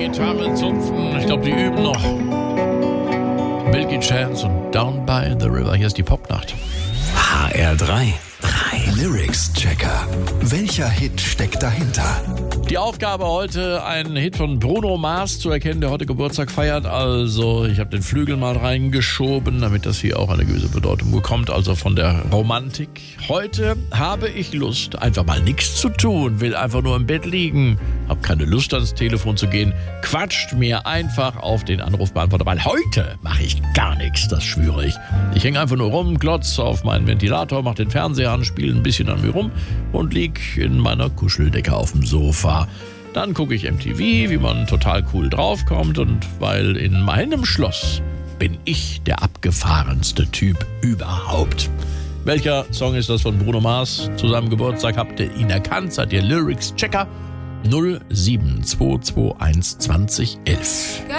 Gitarren zupfen. Ich glaube, die üben noch. Milky Chance und Down by the River. Hier ist die Popnacht. HR3 Lyrics-Checker. Welcher Hit steckt dahinter? Die Aufgabe heute, einen Hit von Bruno Mars zu erkennen, der heute Geburtstag feiert. Also ich habe den Flügel mal reingeschoben, damit das hier auch eine gewisse Bedeutung bekommt, also von der Romantik. Heute habe ich Lust, einfach mal nichts zu tun, will einfach nur im Bett liegen, habe keine Lust ans Telefon zu gehen, quatscht mir einfach auf den Anrufbeantworter, weil heute mache ich gar nichts, das schwöre ich. Ich hänge einfach nur rum, glotz auf meinen Ventilator, mache den Fernseher an, spiele ein bisschen an mir rum und lieg in meiner Kuscheldecke auf dem Sofa. Dann gucke ich MTV, wie man total cool draufkommt, und weil in meinem Schloss bin ich der abgefahrenste Typ überhaupt. Welcher Song ist das von Bruno Mars? Zu seinem Geburtstag habt ihr ihn erkannt, seid ihr Lyrics-Checker? 07221 2011.